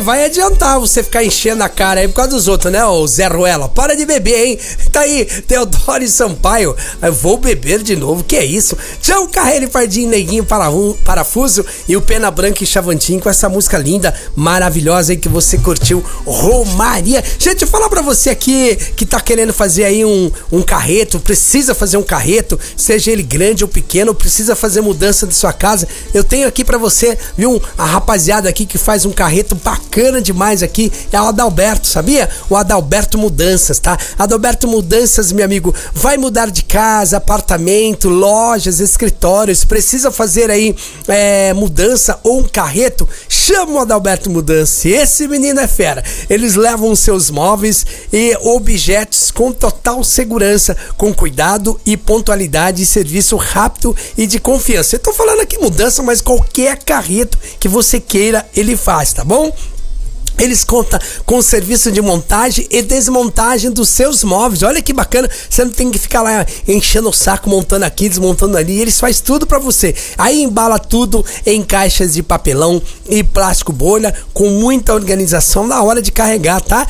vai adiantar você ficar enchendo a cara aí por causa dos outros, né, ô Zé Ruela? Para de beber, hein? Tá aí, Teodoro e Sampaio. Eu vou beber de novo, que é isso? Tião Carreiro e Pardinho, Neguinho, Parafuso e o Pena Branca e Chavantinho com essa música linda, maravilhosa aí que você curtiu, Romaria. Gente, falar pra você aqui que tá querendo fazer aí um carreto, precisa fazer um carreto, seja ele grande ou pequeno, precisa fazer mudança de sua casa. Eu tenho aqui pra você, viu, a rapaziada aqui que faz um carreto bacana demais aqui, é o Adalberto, sabia? O Adalberto Mudanças, tá? Adalberto Mudanças, meu amigo, vai mudar de casa, apartamento, lojas, escritórios, precisa fazer aí mudança ou um carreto? Chama o Adalberto Mudanças, esse menino é fera. Eles levam seus móveis e objetos com total segurança, com cuidado e pontualidade, e serviço rápido e de confiança. Eu tô falando aqui mudança, mas qualquer carreto que você queira, ele faz, tá bom? Eles contam com serviço de montagem e desmontagem dos seus móveis. Olha que bacana, você não tem que ficar lá enchendo o saco, montando aqui, desmontando ali. Eles fazem tudo pra você. Aí embala tudo em caixas de papelão e plástico bolha, com muita organização na hora de carregar, tá?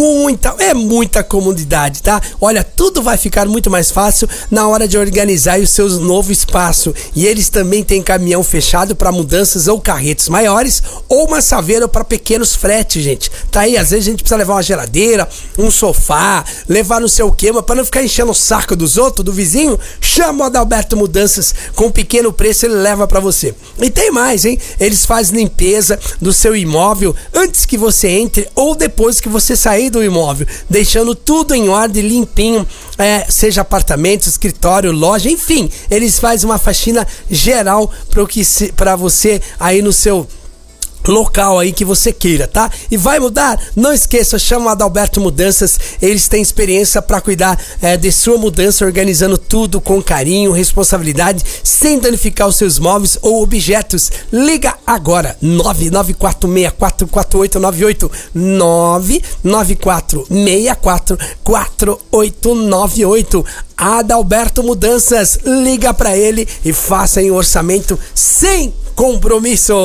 Muita comodidade, tá? Olha, tudo vai ficar muito mais fácil na hora de organizar o seu novo espaço. E eles também têm caminhão fechado para mudanças ou carretos maiores, ou uma saveira para pequenos fretes, gente. Tá aí, às vezes a gente precisa levar uma geladeira, um sofá, levar não sei o que, mas para não ficar enchendo o saco dos outros, do vizinho, chama o Adalberto Mudanças, com um pequeno preço ele leva para você. E tem mais, hein? Eles fazem limpeza do seu imóvel antes que você entre ou depois que você sair do imóvel, deixando tudo em ordem, limpinho, seja apartamento, escritório, loja, enfim, eles fazem uma faxina geral para você aí no seu local aí que você queira, tá? E vai mudar? Não esqueça, chama o Adalberto Mudanças, eles têm experiência para cuidar de sua mudança, organizando tudo com carinho, responsabilidade, sem danificar os seus móveis ou objetos. Liga agora, 994644898, 994644898. Adalberto Mudanças, liga pra ele e faça em orçamento sem compromisso.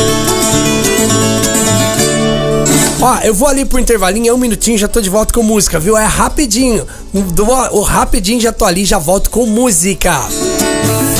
Ó, eu vou ali pro intervalinho, um minutinho, já tô de volta com música, viu? É rapidinho. Rapidinho já tô ali, já volto com música.